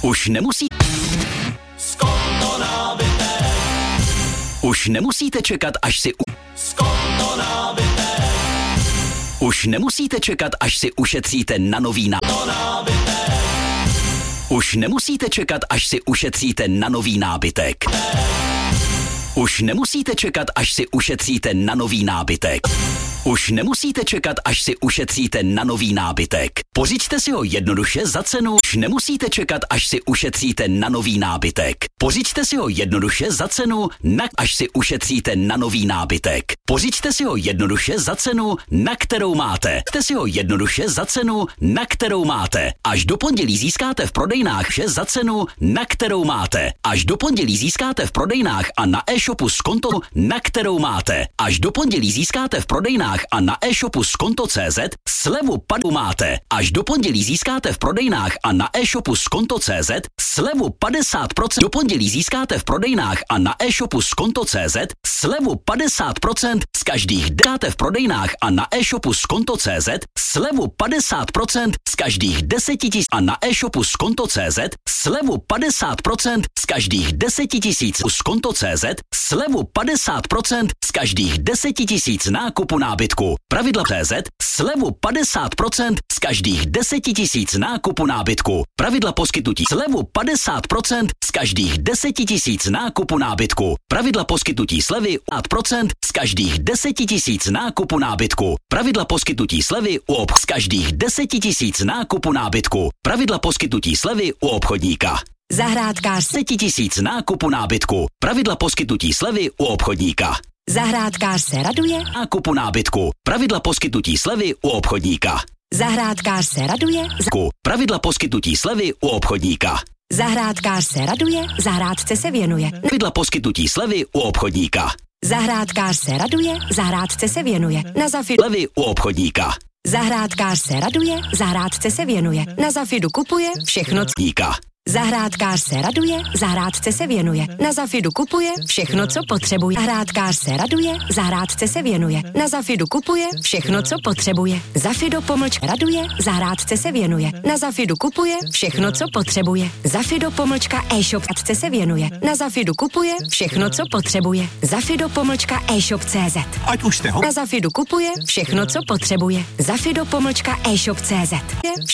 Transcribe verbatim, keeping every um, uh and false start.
Už nemusí... Skonto nábytek. Už nemusíte čekat, až si... U... Skonto nábytek. Už nemusíte čekat, až si ušetříte na nový nábytek. Už nemusíte čekat, až si ušetříte na nový nábytek. Už nemusíte čekat, až si ušetříte na nový nábytek. Už nemusíte čekat, až si ušetříte na nový nábytek. Pořiďte si ho jednoduše za cenu. Už nemusíte čekat, až si ušetříte na nový nábytek. Pořiďte si ho jednoduše za cenu, na až si ušetříte na nový nábytek. Pořiďte si ho jednoduše za cenu, na kterou máte. Pořiďte si ho jednoduše za cenu, na kterou máte. Až do pondělí získáte v prodejnách vše za cenu, na kterou máte. Až do pondělí získáte v prodejnách a na e-shopu s konto, na kterou máte. Až do pondělí získáte v prodejnách a na e-shopu s konto tečka cé zet slevu padu máte. Až do pondělí získáte v prodejnách a na e-shopu s konto tečka cé zet slevu padesát procent. Do pondělí získáte v prodejnách a na e-shopu s konto tečka cé zet slevu padesát procent. Z každých dáte v prodejnách a na e-shopu s konto tečka cé zet slevu padesát procent. Z každých deseti tisíc a na e-shopu s konto tečka cé zet slevu padesát procent. Z každých deseti tisíc s konto tečka cé zet slevu padesát procent. Z každých deseti tisíc nákupu nábytku. Pravidla tečka cé zet slevu padesát procent. Z každých deseti tisíc nákupu nábytku. Pravidla poskytnutí slevu padesát procent. Z každých deseti tisíc nákupu nábytku. Pravidla poskytnutí slevy padesát procent. Z každých deseti tisíc nákupu nábytku. Pravidla poskytnutí slevy u ob z každých deseti tisíc nákupu nábytku. Pravidla poskytnutí slevy u obchodníka. Zahrádkář deseti tisíc nákupu nábytku. Pravidla poskytnutí slevy u obchodníka. Zahrádkář se raduje. Nákupu nábytku. Pravidla poskytnutí slevy u obchodníka. Zahrádkář se raduje. Zaku. Pravidla poskytnutí slevy u obchodníka. Zahrádkář se raduje. Zahrádce se věnuje. Pravidla poskytnutí slevy u obchodníka. Zahrádkář se raduje. Zahrádce se věnuje. Na Zafidu slevy u obchodníka. Zahrádkář se raduje. Zahrádce se věnuje. Na Zafidu kupuje všechno. Níka. Zahrádkář se raduje, zahrádce se věnuje. Na Zafidu kupuje všechno, co potřebuje. Zahrádkář se raduje, zahrádce se věnuje. Na Zafidu kupuje všechno, co potřebuje. Zafido pomlčka raduje, zahrádce se věnuje. Na Zafidu kupuje všechno, co potřebuje. Zafido pomlčka e-shop se věnuje. Na Zafidu kupuje všechno, co potřebuje. Zafido pomlčka e-shop tečka cé zet. Ať už jste ho. Na Zafidu kupuje všechno, co potřebuje. Zafido pomlčka e-shop tečka cé zet.